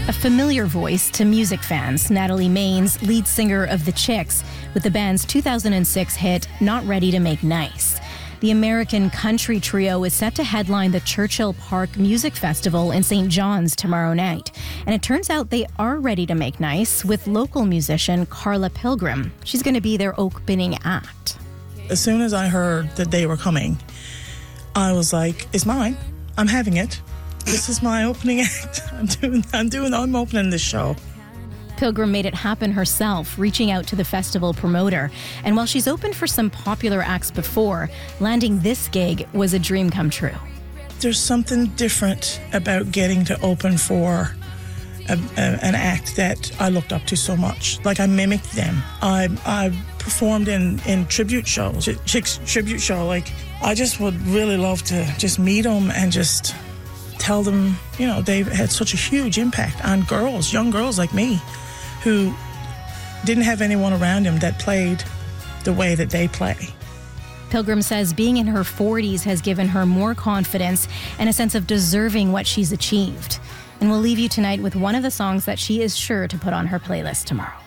A familiar voice to music fans, Natalie Maines, lead singer of The Chicks, with the band's 2006 hit, Not Ready to Make Nice. The American country trio is set to headline the Churchill Park Music Festival in St. John's tomorrow night. And it turns out they are ready to make nice with local musician Carla Pilgrim. She's going to be their opening act. As soon as I heard that they were coming, I was like, it's mine. I'm having it. This is my opening act. I'm opening this show. Pilgrim made it happen herself, reaching out to the festival promoter. And while she's opened for some popular acts before, landing this gig was a dream come true. There's something different about getting to open for an act that I looked up to so much. Like, I mimicked them. I performed in tribute shows, Chicks tribute show. Like, I just would really love to just meet them and just tell them, they've had such a huge impact on girls, young girls like me, who didn't have anyone around them that played the way that they play. Pilgrim says being in her 40s has given her more confidence and a sense of deserving what she's achieved. And we'll leave you tonight with one of the songs that she is sure to put on her playlist tomorrow.